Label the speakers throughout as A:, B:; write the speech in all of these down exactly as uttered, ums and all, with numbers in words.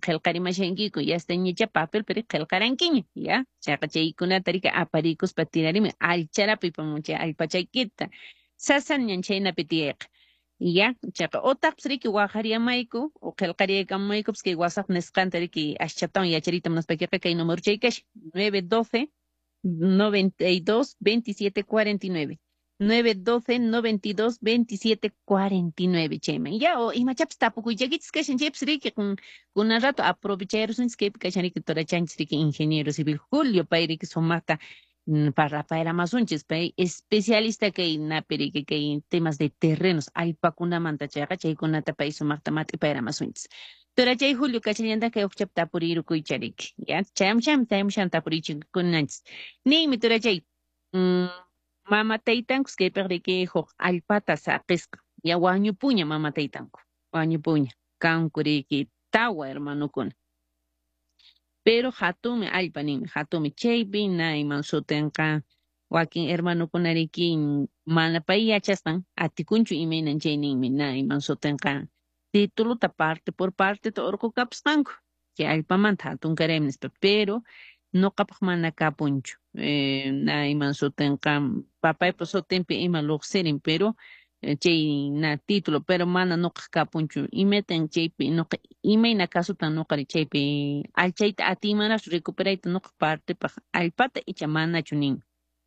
A: qillqarimashankiku yastañacha papelpiri qillqarankiña, ya. Chayqa chaykunatarika aparikuspa tirarimi alcharapi pamuchay allpachaykita. Sasañan chaynapi tiyayqa. Ya, chayqa utaqpas riki waqhariyamayku o qillqariyaykamaykupas kay wasaq nisqanta riki ashchatawan yachariyta munaspakiqa kay número chaykash nueve doce noventa y dos veintisiete cuarenta y nueve. nueve doce noventa y dos veintisiete cuarenta y nueve chayman. Ya o imachapas tapukuyllakichis kashan chaypas riki kun kunan rato aprovechayrusunchis kaypi kashan riki turachanchis riki ingeniero civil Julio pay riki sumaqta parlapayaramasunchis pay especialista kay napi riki kay temas de terrenos allpakunamanta chayqa chaykunata pay sumaqta matipayaramasunchis. Turachay Julio kachallanta kay uqchap tapurirukuychariki. Ya chayamsham chayamsham tapurichikunanchis. Ninmi turachay mm, mama taytankus kaypik riki huk allpata saqisqa. Ya wañupuña mama taytanku. Wañupuña. Kanku riki tawa hermanukuna. Pero hatumi allpa ninmi. Hatumi chaypi na iman sutinqa wakin hermanukuna riki mana pay yachastan atikunchu imaynan chay ninmi na iman sutinqa tituluta parte por parte ta urqukapasqanku. Chay allpamanta hatunkaraymi nispa. Pero nuqapaq mana kapunchu. Eh, na iman sutinqa papaypa sutinpi ima lluqsirin pero eh, chay na título pero mana nuqa kapunchu. Imetan chaypi nuqa imayna kasutan nuqari chaypi alchayta atimanaqchu recuperayta nuqa partepaq allpata icha manachu nin.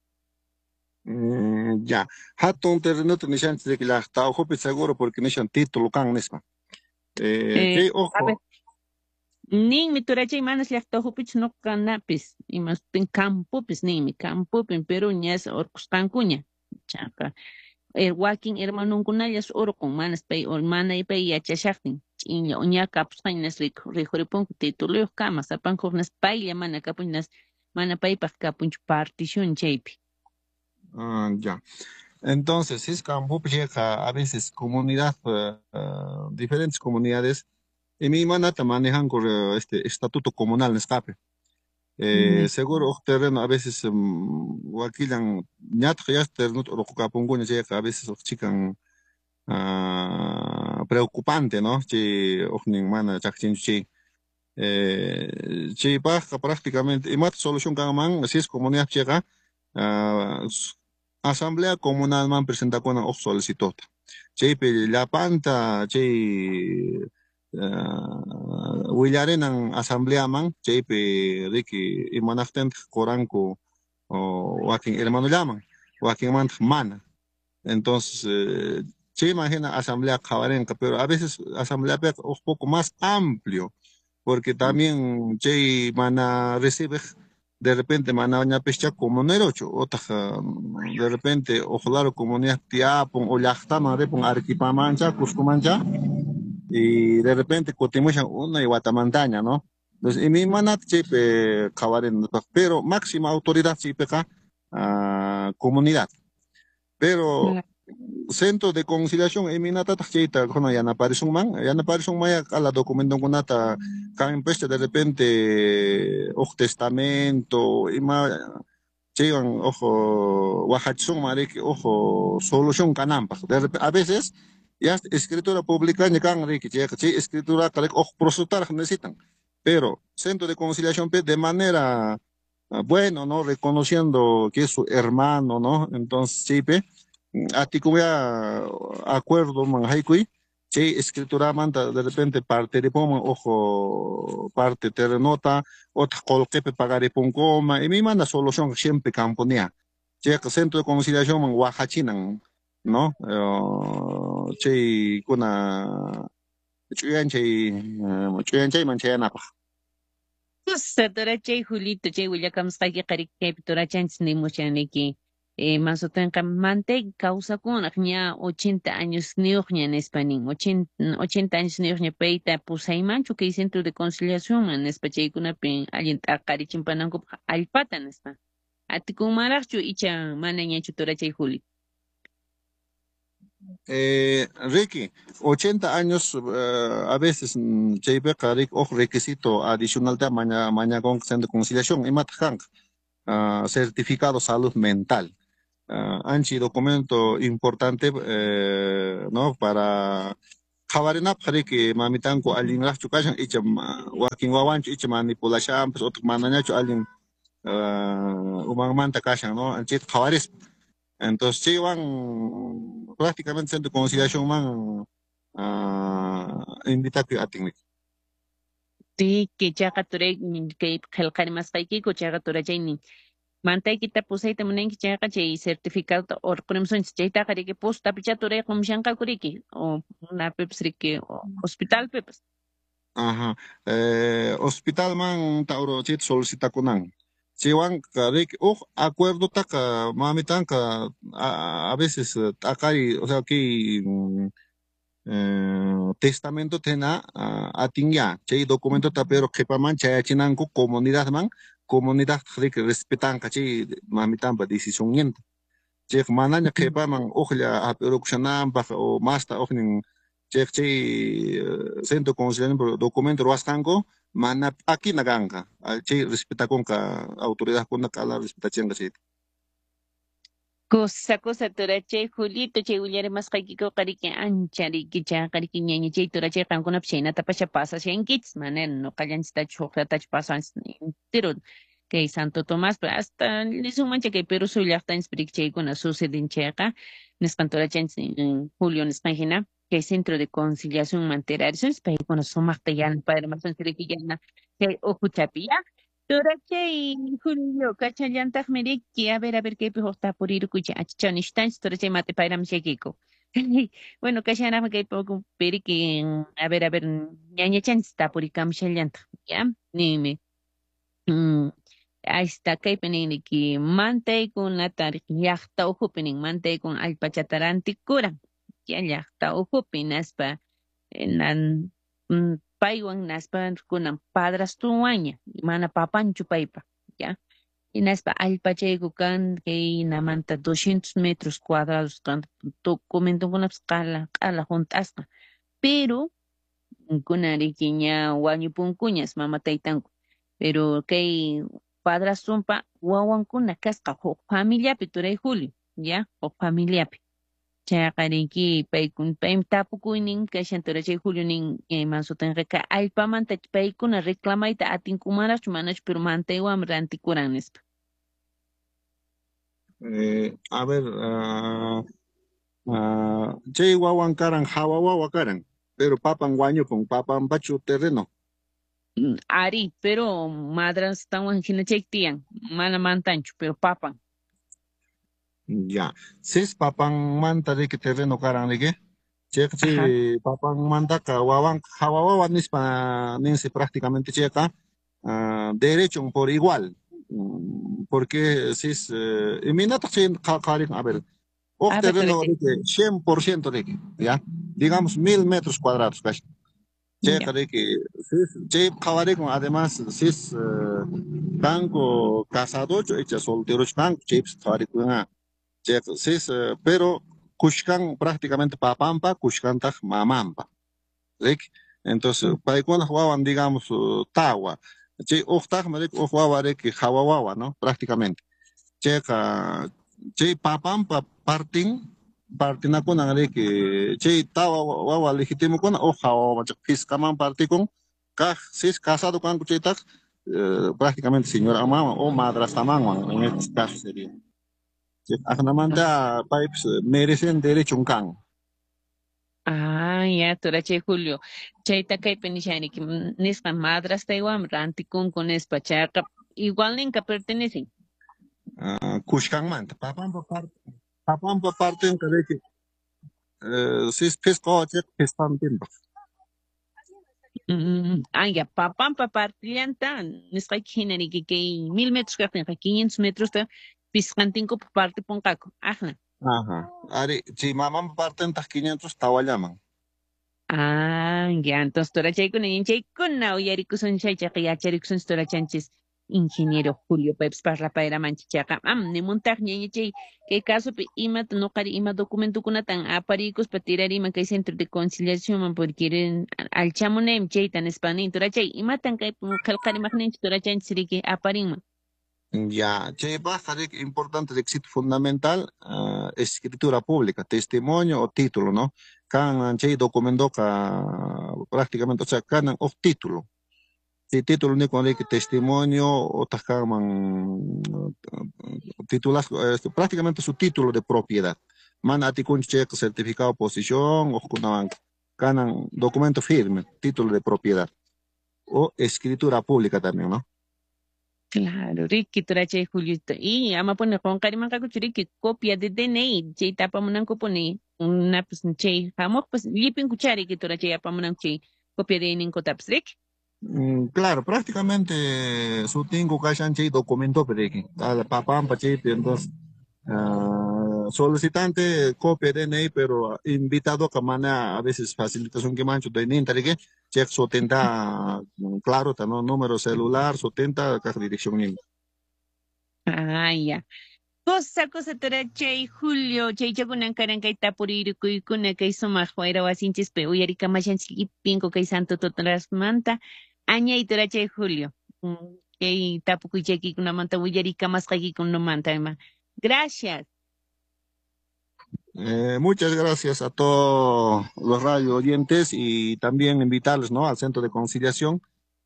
B: Mm, ya. Hatun terrenuta nishanchis riki llaqta uhupi seguro porque nishan título kan nispa. Eh,
A: Eh,
B: kay
A: a ver,
B: ojo.
A: ninmi turachay manas llaqtaupich nuqanapis imastin campopis ninmi campopin pero ñas urqusqankuña chaqa er wakin hermanunkunallas urqun manas pay ur manay pay yachashaqtin ch'inlla uña kapusqañas riquripunku tituluyuq kama sapankuqnas paylla mana kapunchas mana paypaq kapunchu partición chaypi.
B: Ah, ya. Entonces, si es campo llega a veces comunidad, eh, eh, diferentes comunidades, y mi manata manejan con eh, este estatuto comunal en escape. Eh,
A: Mm.
B: seguro ok, terreno a veces um, wakilan ñat ya terreno o kukapunguña llega a veces ok, chican ah, preocupante, ¿no? Chi oknin mana chakchinchu chi. Eh, chi paja prácticamente, y mat solución kagaman, si es comunidad llega, ah, asamblea comunal man presenta con ok solicitud. Chaypi llapanta chay uh, willarenan asambleaman chaypi riki imanaqtintaq quranku o wakin hermanollaman wakinmantaq mana. Entonces eh, chay imagina asamblea qhawarinqa pero a veces asamblea un poco más amplio porque también chay mana recibe de repente mana ñapischa comunerocho otaq de repente ojalá comunidad tiapun o llaqtaman ripun Arequipamancha Cuscomancha y de repente cotimushan una y Guatamantaña, ¿no? Entonces y mi manat chipe qhawarin pero máxima autoridad chipeqa uh, comunidad pero centro de conciliación eminata chayta kono yanaparisung man yanaparisung maya ala documento kunata kan peste de repente ok testamento ima chaywan ojo wahachung mariki ojo solución kanampas de repente, a veces ya escritura pública ni kan riki chay chay escritura kalek ojo prosutar necesitan pero centro de conciliación de manera uh, bueno no reconociendo que es su hermano no entonces chipe Atikuya acuerdo man haikui, che escritura manta de repente parte de poma, ojo, parte terrenota, otra colquepe pagaré coma, y mi manda solución siempre camponea. Che centro de conciliación man Oaxachinan, ¿no? Eh, che kuna chuyan che chuyan che manchayana pa.
A: Tora chay Julito chay willakamusqayki qari kaypi turachanchis nimushaniki. Eh, Mazotenqa mantay kawsakunaq ña ochenta años niyuq ña nispa nin ochenta, ochenta años niyuq ña payta pusaymanchu kay centro de conciliación man nispa chaykunapi allin t'aqarichimpanankupak allpata nispa atikunmaraqchu icha mana ñachu turachay Juli.
B: Eh, Ricky, ochenta años eh, a veces chaypeqa rik ojo requisito adicional de maña maña con centro de conciliación imataq uh, certificado salud mental. Uh, anchi documento importante eh, no para qhawarinapaq riki mamitanku allinraqchu kashan icha ma- wakin wawanchu icha manipulacionpis otro manañachu allin uh, umanmanta kashan no anchita qhawarispa entonces chaywan prácticamente centro de conciliación man uh, invitakuy atinmi.
A: Ti que chaqa turay kay qillqarimasqaykiku chaqa turachaynin mantaykita pusayta munanki chaqa chay certificado urqurimsunchis chaytaqa riki postapi cha turay qumshanqaku riki o napipas riki o hospitalpipas.
B: Ajá. Eh, hospital man tauro chit solicitakunan. Chiwan ka rik uj acuerdo taka mamitanka a, a veces eh, takari o sea que mm, eh, testamento tena uh, atingya chay documento ta pero kepaman chayachinanku comunidad man comunidad rik respetan chay mamitanpa decisión yenta. Chay manaña kepaman ujlla aperukshananpaq o masta ujnin chay chay eh, centro conciliación documento ruwasqanku mana p'aki nakanqa chay respetakunqa autoridad kuna kala respetachinqa chay.
A: Cosa cosa turachay Julito chay willarimasqaykiku riki ancha riki chaqa riki ñaña chay turachay qankunap chaynata pasha pasasyankichis manera nuqallanchista chuqllatachu pasanchis entero kay Santo Tomás hasta lisunmancha kay Perú suy llaqtanchis riki chaykuna sucedin chayqa nisqan turachanchis Julio nisqan hina kay centro de conciliación manterarisunchis paykuna sumaqta yana padrimasunchis riki yana kay uhuchapi ya. Turachay Julio kachallantaqmi riki a ver a ver kaypi hukta purirkucha achichanishtanchis turachay mate payramishaykiku. Bueno, kashanami kay poco periki a ver a ver ñañachanchis tapurikamishallantaq ya nimi. Mm, ahí está kaypi ninki mantaykunata llaqta uhupi nin mantaykun allpachatarantikura ya llaqta uhupi naspa eh, nan mm, paywan naspa kunan padrastuwaña mana papanchu paypa ya y naspa allpachayku kan kay namanta doscientos metros cuadrados kan documentokunapas qala qala hunt'asqa pero kuna riki ña wañupunkuñas mama taytanku pero kay padrastunpa wawankuna kasqa huk familiapi turay Julio ya huk familiapi chayqa riki paykun paymi tapukuynin kashan turachay Julio nin imansutinqa allpamanta paykuna reclamayta atinkumarachu manachu pero mantaywanmi rantikuran nispa.
B: Eh, a ver, uh, uh, chay wawan karan hawa wawa karan pero papan wañupun papan pachu terreno.
A: Mm, Ari, pero madrastawan hinachaytiyan mana mantanchu pero papan.
B: Ya, sis papan manta riki terreno karan riki chayqa
A: Ajá.
B: chay papan mantaka wawan hawa wawa nispa ninsi prácticamente chayqa uh, derecho por igual. Mm, porque sis uh, iminata chay qarin a ver o
A: A ver,
B: terreno
A: turachay.
B: riki cien por ciento riki ya digamos mil metros cuadrados cash
A: Ya.
B: chayqa riki sis chay qawarikun además sis uh, kanko casadocho echa solterocho kanko chaypis qawarikuna chayqa sis uh, pero kushkan prácticamente papampa kushkantaq mamampa riki entonces
A: Mm.
B: paykuna wawan digamos uh, tawa chay uqtaqmi riki uq wawa riki hawa wawa no prácticamente chayqa chay papampa partin partinakunan riki chay tawa wawa legitimukuna uq hawa wawa fiskaman partikun kaq sis casado kanku chaytaq eh, prácticamente señora mama o madrastamanwan en este caso sería aqnamanta paypis merecen derecho kan.
A: Ah, ya, turachay Julio. Chayta kaypi nishaniki nisqa madrastaywan rantikunku nispa chayqa igual ninka pertenecen.
B: Uh, kushkanmanta papampa parte papampa parten riki eh, sis pisqochiq pispantinpa.
A: Mm, ah, ya, papampa partillanta nisqayki hinariki kay mil metros kaqtinqa quinientos metros ta pisqantinkup parte punqaku. Ajna.
B: Ajá. Ari, si mamampa partentaq quinientos tawallaman.
A: Ah, ya, entonces turachaykuna yanchaykuna uyarikusun chaychaqa yacharikusun turachanchis ingeniero Julio Peps parlapayramanchis chayqa am nimuntaq ñañachay kay casupi imata nuqari ima documentukunatan aparikuspa tirarima kay centro de conciliación porque alchamunaymi chayta nispanin turachay imatan kay qillqarimaqninchis turachanchis riki aparinman.
B: Ya, chaypaqa rik importante requisito fundamental, ah, escritura pública, testimonio o título, ¿no? can chay documento ka prácticamente, o sea, canan of título. Si título ni con que testimonio o tacaman titulas, este, prácticamente su título de propiedad. Man atikun cheque certificado de posición o kunawan canan documento firme, título de propiedad o escritura pública también, ¿no?
A: Claro, Ricky, Torache, Julito. Y ama poner con Karima Kakuchuriki, copia de D N I, Jay Tapamunan Kupone, una pues Chay, Hamo, pues Lipin Kuchari, que Torache Apamunan Chay, copia de D N I Kotapsrik.
B: Mm, claro, prácticamente su tengo que documento pero que al papá entonces ah, solicitante copia de D N I pero invitado que mana a veces facilitación que mancho de D N I que check sotenta claro ta, ¿no? Número celular sotenta caja dirección nin.
A: Ah, ya. Cosa, cosa, Torache, Julio, Chay Chakunan Karankai Tapuriru, Kuikuna, Kay Somajuera, Wasinchis, Peuyarica, Machan, Pinco, Kay Santo Totras Manta, Aña y Torache, Julio. Kay Tapukucheki, una manta, Uyarica, Mascaki, con no manta, Emma. Gracias.
B: Eh, muchas gracias a todos los radio oyentes y también invitarles, ¿no? Al centro de conciliación.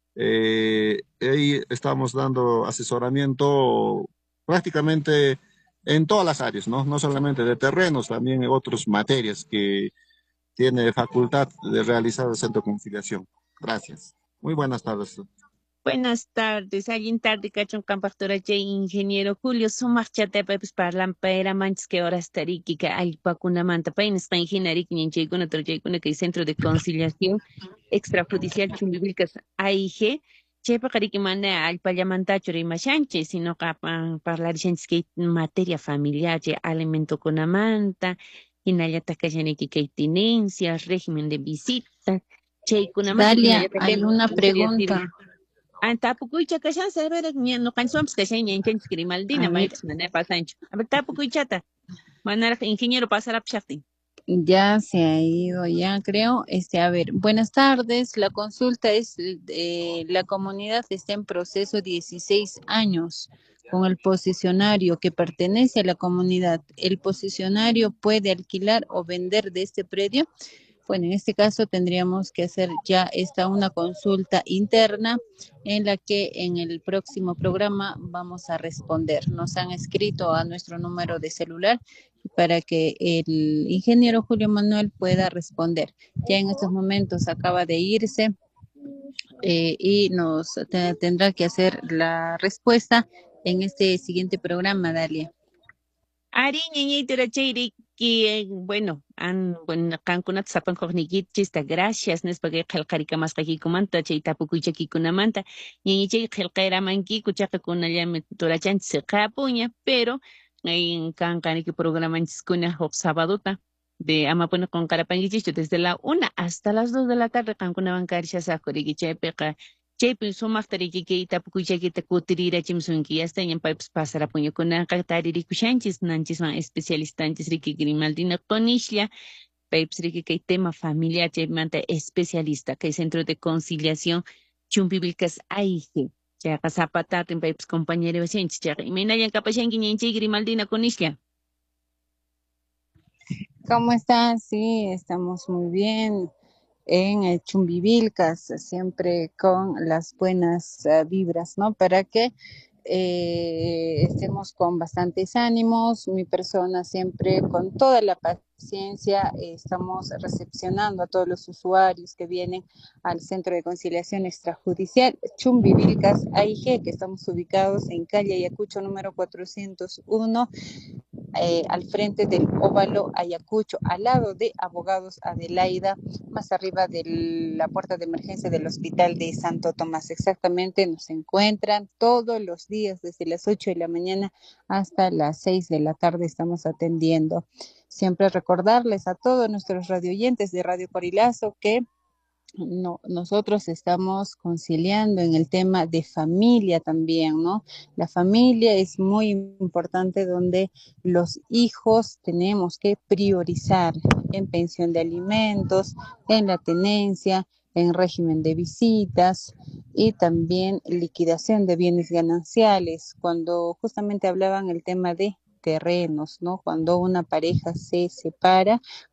B: Eh, ahí estamos dando asesoramiento prácticamente en todas las áreas, ¿no? No solamente de terrenos, también en otras materias que tiene facultad de realizar el centro de conciliación. Gracias. Muy buenas tardes.
A: Buenas tardes, alguien tarde, cachón, campactora J, ingeniero Julio, sumachate, pues, parlan, para manches que horas tariki, que hay vacuna manta, pain, está ingeniería, que ni con otro J, que hay centro de conciliación extrajudicial chumbivilcas A I G, chepa, cariki, manda al payamanta, chore, machanche, sino que parlar, gente, que materia familiar, che, alimento con amanta, inayata, cayaneki, que hay tenencias, régimen de visita, che, con amanta,
C: Dalia,
A: inayata,
C: hay
A: que
C: una
A: sería
C: pregunta.
A: Antapukuicha kashan severa no cansoms kashan yanchen
C: A
A: maldina
C: ver,
A: maips na pasancho. A ver tapukuichata. Manar ingeniero pasar a pshakti.
C: ya se ha ido, ya creo. Este, a ver, buenas tardes. La consulta es, eh, la comunidad está en proceso dieciséis años con el posicionario que pertenece a la comunidad. ¿El posicionario puede alquilar o vender de este predio? Bueno, en este caso tendríamos que hacer ya esta una consulta interna en la que en el próximo programa vamos a responder. Nos han escrito a nuestro número de celular para que el ingeniero Julio Manuel pueda responder. Ya en estos momentos acaba de irse eh, y nos te- tendrá que hacer la respuesta en este siguiente programa, Dalia.
A: Ari ñañaytora chayri que bueno, an bueno kankunat sapan kognigit chista gracias nes pagay khalqarika mas kumanta chay tapukuicha kikunamanta ñañichay khilqera manki kuchaqa kunallami turachan siqapuña pero en kankaniki programanchis kuna huk sabadota de amapuna con carapanguichicho desde la una hasta las dos de la tarde kankunawan karishasaquriki chaypiqa chaypi sumaqtariki tapukuichakita kutirirachimusunki yastañan paypis pasarapuñukunaqa taririkushanchis nanchisman especialistanchis riki Grimaldina Conishlla paypis riki kay tema familiar chaymanta especialista kay centro de conciliación chumpivilcas aige chayqa zapatatin paypis compañero washanchis chayqa imaynallan kapashanki ñanchay Grimaldina Conishlla.
C: ¿Cómo estás? Sí, estamos muy bien en eh, Chumbivilcas, siempre con las buenas eh, vibras, ¿no? Para que eh, estemos con bastantes ánimos, mi persona siempre con toda la paciencia, eh, estamos recepcionando a todos los usuarios que vienen al Centro de Conciliación Extrajudicial Chumbivilcas A I G, que estamos ubicados en calle Ayacucho número cuatrocientos uno, eh, al frente del óvalo Ayacucho, al lado de Abogados Adelaida, más arriba de la puerta de emergencia del Hospital de Santo Tomás. Exactamente, nos encuentran todos los días desde las ocho de la mañana hasta las seis de la tarde estamos atendiendo. Siempre recordarles a todos nuestros radioyentes de Radio Corilazo que no, nosotros estamos conciliando en el tema de familia también, ¿no? La familia es muy importante donde los hijos tenemos que priorizar en pensión de alimentos, en la tenencia, en régimen de visitas y también liquidación de bienes gananciales. Cuando justamente hablaban el tema de terrenos, ¿no? Cuando una pareja se separa,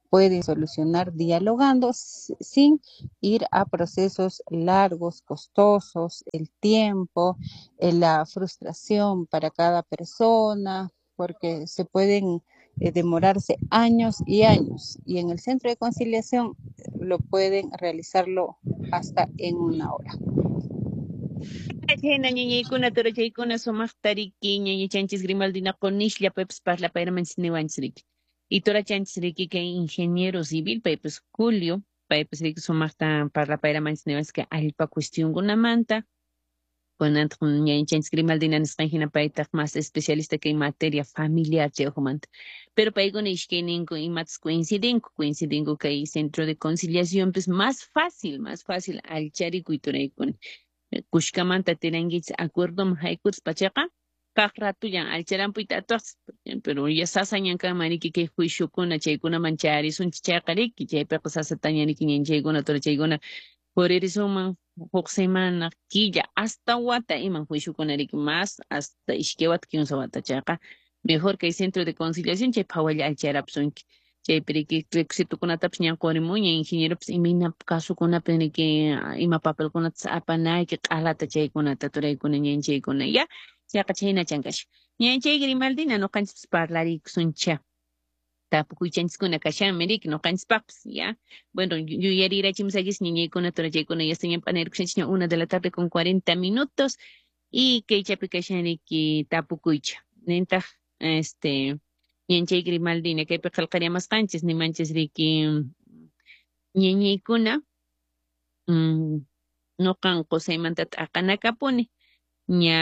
C: pueden solucionar dialogando sin ir a procesos largos, costosos, el tiempo, la frustración para cada persona, porque se pueden eh, demorarse años y años, y en el centro de conciliación lo pueden realizarlo hasta en una hora.
A: Chayna ñañaykuna turachaykuna sumaqtariki ñañachanchis Grimaldina Conishlla paypis parlapayramanchis niwanchis. Y turachanchis riki kay ingeniero civil paypis Julio paypis riki sumaqta parlapayramanchis niwanchis que allpa cuestionkunamanta kunanqa ñañachanchis Grimaldina nisqan paytaq más especialista kay materia familiar chayuqmanta. Pero paykuna ishkayninku imatas coincidinku coincidinku kay centro de conciliación pues más fácil más fácil alcharikuy turaykuna. Kushkamanta tiranguis acuerdo haykurs pachaqa kaq ratulla alcharampuita atuqsi pero ya sasañanqa maniki kay juiciokuna chaykunaman charisunchis chayqa riki chaypiqa sasatañaniki ñanchaykuna turachaykuna puririsunman huk semana killa hasta wata iman juiciokuna riki más hasta ishkay wata kimsa wata chayqa mejor kay centro de conciliación chay phawalla alcharapsunki chaypi riki requisitokunatapas ñanqurimuña ingenieropas imina casukunapi riki ima papelkunatas apanayki q'alata chaykunata turaykuna ñanchaykuna ya chayqa chayna kasha ñanchay Grimaldina ñuqanchis parlarikusuncha tapukuychanchiskuna kashanmi riki ñuqanchispaqpas ya bueno yuyarirachimsakis ñañaykuna turachaykuna ya ñanp'anayrikushanchis ña una de la tarde con cuarenta minutos y kaychapi kashan riki tapukuycha nintaq este ñanchay Grimaldina kaypi qillqariyamasqanchis nimanchis riki ñañaykuna mm, ñuqan qusaymanta t'aqanakapuni ña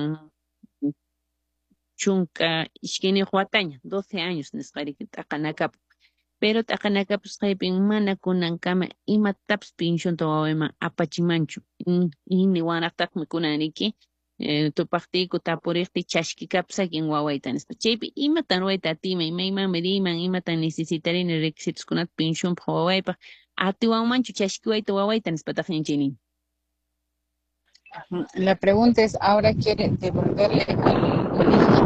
A: chunka ishkayniq wataña doce años nisqa riki t'aqanakapun pero t'aqanakapusqaypin mana kunankama imatapas pensionta wawayman apachimanchu ini waraqtaqmi kunan riki Eh, tupaqtiyku tapuriqti chashkikapasakin wawayta nispa chaypi imatan ruwayta atima imaymanmi riman imatan necesitarini requisitoskunata pensionpaq wawaypaq atiwanmanchu chashkiwayta wawayta nispataq ñanchay nin.
C: La pregunta es, ¿ahora quiere devolverle al origen?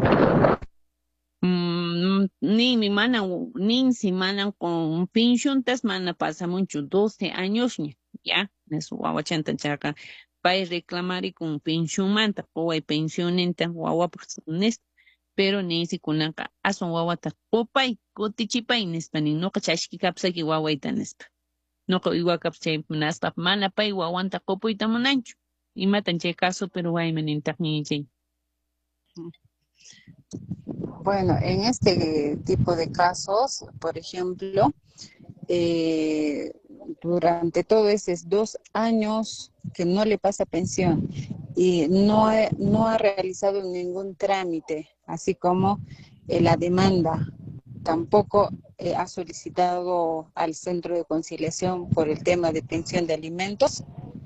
A: Mm, ninmi mana ninsi manan con pensiontas mana pasamunchu doce años ña ya nesu wawachanta chaka pay reclamari con pensionmanta qoway pensionenta wawapaq nispa pero ninsi kunanqa aswan wawata qupay kutichipay nispa nin nuqa chashkikapsaki wawayta nispa nuqa uywakapas chay munasqa mana pay wawanta qupuyta munanchu imatan chay caso pero wayman nintaq ñañachay.
C: Bueno, en este tipo de casos, por ejemplo, eh, durante todos esos dos años que no le pasa pensión y no ha, no ha realizado ningún trámite, así como eh, la demanda, tampoco eh, ha solicitado al centro de conciliación por el tema de pensión de alimentos,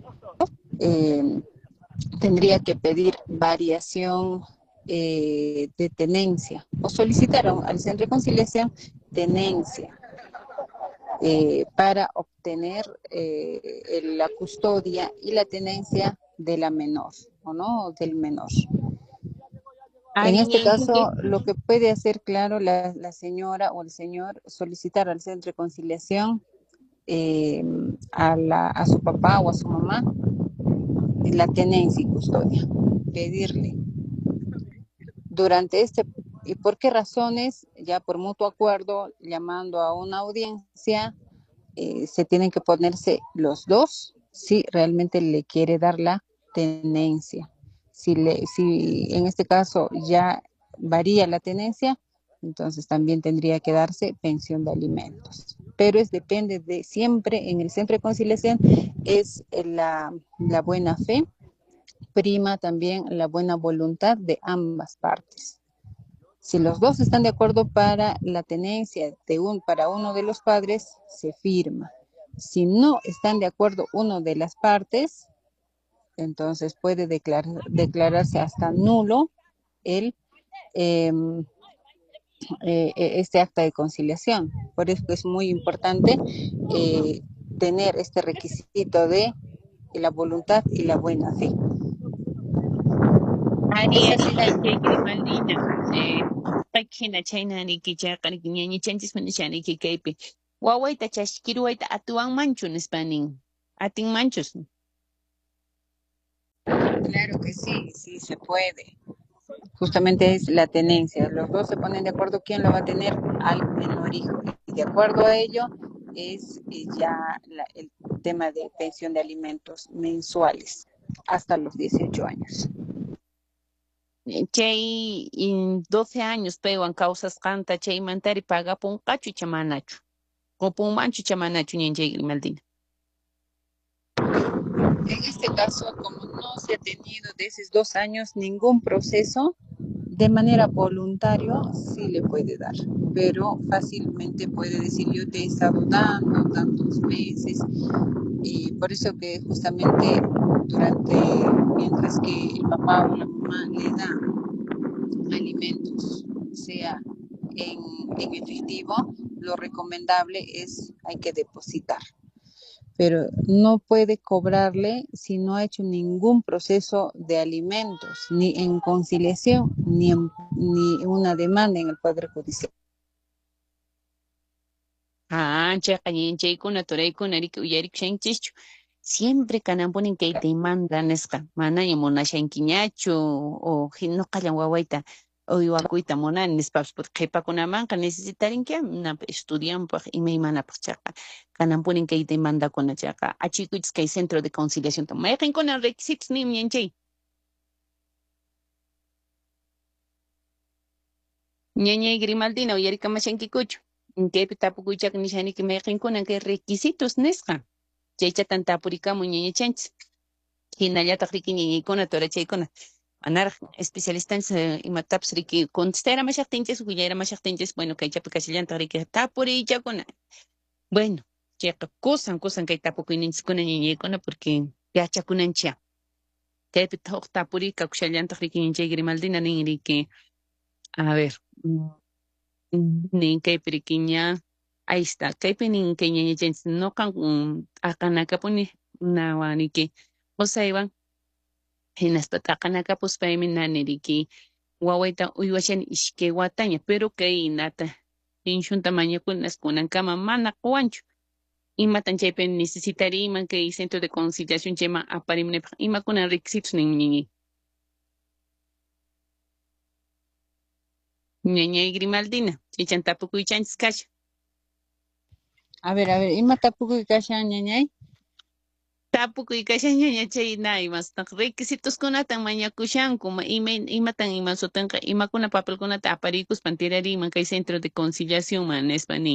C: eh, tendría que pedir variación eh, de tenencia o solicitaron al centro de conciliación tenencia eh, para obtener eh, la custodia y la tenencia de la menor o no del menor. En este caso, lo que puede hacer, claro, la, la señora o el señor solicitar al centro de conciliación eh, a, la, a su papá o a su mamá la tenencia y custodia, pedirle. Durante este, ¿y por qué razones? Ya por mutuo acuerdo, llamando a una audiencia, eh, se tienen que ponerse los dos si realmente le quiere dar la tenencia. Si, le, si en este caso ya varía la tenencia, entonces también tendría que darse pensión de alimentos. Pero es depende de siempre en el centro de conciliación, es la, la buena fe, prima también la buena voluntad de ambas partes. Si los dos están de acuerdo para la tenencia de un, para uno de los padres, se firma. Si no están de acuerdo uno de las partes, entonces puede declarar, declararse hasta nulo el, eh, eh, este acta de conciliación. Por eso es muy importante eh, tener este requisito de la voluntad y la buena fe.
A: Ari, ari, Ñanchay Grimaldina. Eh, Qayhina chaynariki chayqariki ñañichanchis manishaniki kaypi. Wawayta chashkiruwayta atuwanmanchu nispanin. Atinmanchus.
C: Claro que sí, sí se puede. Justamente es la tenencia. Los dos se ponen de acuerdo quién lo va a tener al menor hijo. Y de acuerdo a ello es eh, ya la- el tema de pensión de alimentos mensuales hasta los dieciocho años.
A: Eh, Chay in doce años pewan causas canta chay mantari paga punqachu chamanachu. O punmanchu chamanachu ñanchay Maldina.
C: En este caso, como no se ha tenido de esos dos años ningún proceso, de manera voluntaria sí le puede dar, pero fácilmente puede decir yo te he estado dando tantos meses y por eso que justamente durante, mientras que el papá o la mamá le da alimentos, sea en, en efectivo, lo recomendable es hay que depositar, pero no puede cobrarle si no ha hecho ningún proceso de alimentos, ni en conciliación, ni, en, ni una demanda en el Poder Judicial.
A: Ah, chayqa ñanchaykuna turaykunariki uyarikushanchikchu. Siempre kananpunin kay demanda nisqa. Manaña munashankiñachu o hinuqallan wawayta uywakuyta munani nispapas qhipakunamanqa necesitarinkiman napi estudianpaq imaymanapaq chayqa. Kananpunin kay demandakuna chayqa achikuychis kay centro de conciliación. Mayqinkuna requisitos nim ñanchay. Ñañay Grimaldina uyarikamashankikuchu. Kaypi tapukuychaq nishaniki mayqinkuna kay requisitos nisqa. Chaychatan tapurikamun ñañachanchis. Hinallataq riki ñañaykuna turachaykuna. Manaraq especialistanchis eh, imatapas riki contestaramashaqtinchis willaramashaqtinchis bueno kaychapi kashallantaq riki tapurichakuna. Bueno, chayqa kusan kusan kay tapukuyninchiskuna ñañaykuna porque yachakunanchia. Kaypi huk tapurika kushallantaq riki ñanchay Grimaldina nin riki a ver. mm, nin kaypi riki ña ahí está. Kaypi nin kay ñañachanchis noqan mm, aqanakapuni nawaniki qusaywan hinaspa taqanakapuspaymi nani riki wawayta uywashani ishkay wataña pero kay nata pinshunta mañakunas kunankama mana quwanchu imatan chaypi necesitariman kay centro de conciliación chayman aparimnipaq imakunan requisitos nin ñañay. Ñañay Grimaldina chaychan tapukuychanchis kasha.
C: A ver, a ver, ¿ima tapukuy kashan ñañay?
A: Tapukuy kashan ñaña chay na imastan requisitoskunatan mañakushanku ma ima imatan imasutanqa imakuna papelkunata aparikuspan tirariman kay centro de conciliación man nispa nin.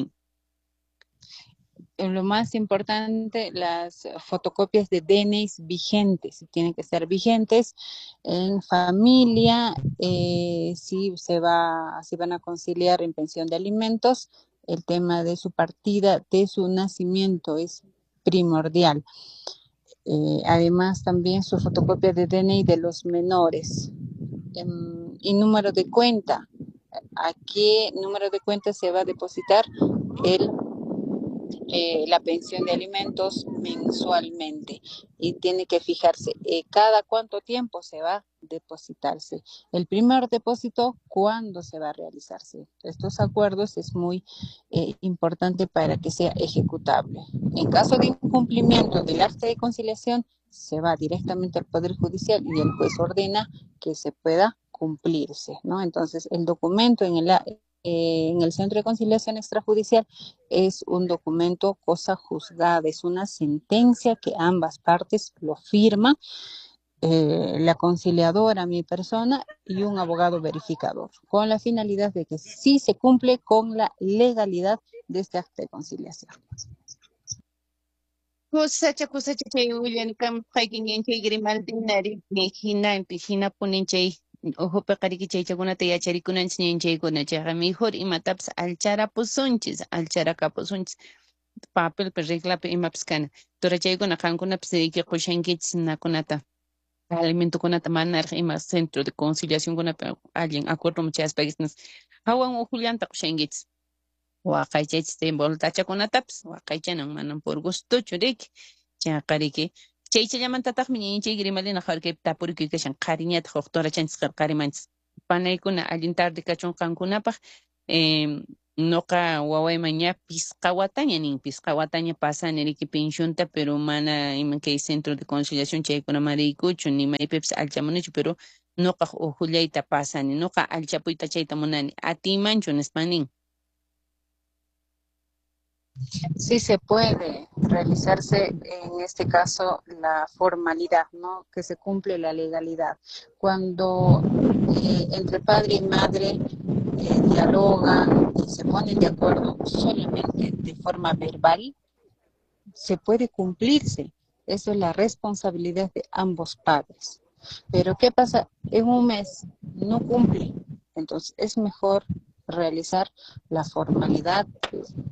C: Lo más importante, las fotocopias de D N Is vigentes, tienen que estar vigentes en familia, eh, si se va, si van a conciliar en pensión de alimentos, el tema de su partida, de su nacimiento es primordial. Eh, además, también su fotocopia de D N I de los menores em, y número de cuenta. ¿A qué número de cuenta se va a depositar el eh, la pensión de alimentos mensualmente y tiene que fijarse eh, cada cuánto tiempo se va a depositarse. El primer depósito, cuándo se va a realizarse. Estos acuerdos es muy eh, importante para que sea ejecutable. En caso de incumplimiento del acta de conciliación, se va directamente al Poder Judicial y el juez ordena que se pueda cumplirse, ¿no? Entonces, el documento en el, eh, en el Centro de Conciliación Extrajudicial es un documento cosa juzgada, es una sentencia que ambas partes lo firman, eh, la conciliadora, mi persona, y un abogado verificador, con la finalidad de que sí se cumple con la legalidad de este acta de conciliación.
A: Kusacha kusacha chay William kam qaykin ñanchay Grimaldina riki hinaypi hinapunin chay uhupiqa riki chaychakunata yacharikunanchis ñanchaykuna chayqa mejor imatapas alcharapusunchis alcharakapusunchis papelpi reglapi imapas kana turachaykuna qankunapas riki qushankichis nakunata alimentokunata manaraq ima centro de conciliaciónkunapi allin acuerdoman chayaspagisnas hawan uhullanta qushankichis waqaychaychis boltachakunatapas waqaychanan manan por gustochu riki chayqa riki chaychallamantataqmi ñañichay Grimaldina qharkaypi tapurikuy kashan qhariñata huk turachanchis qharimanchis panaykuna allin tarde kachunqankunapaq eh, noqa wawayman pisqa wataña nin pisqa wataña pasani riki pensionta pero mana ima kay centro de conciliación chaykunama riykuchu ni maypipis alchamunichu pero noqa uhullayta pasani noqa alchapuyta chayta munani atiymanchu nispa nin.
C: Sí se puede realizarse en este caso la formalidad, ¿no? Que se cumple la legalidad. Cuando eh, entre padre y madre eh, dialogan y se ponen de acuerdo solamente de forma verbal, se puede cumplirse. Eso es la responsabilidad de ambos padres. Pero ¿qué pasa? En un mes no cumple. Entonces es mejor realizar la formalidad